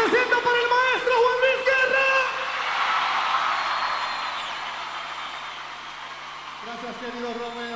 se sienta para el maestro Juan Luis Guerra. Gracias, querido Romeo.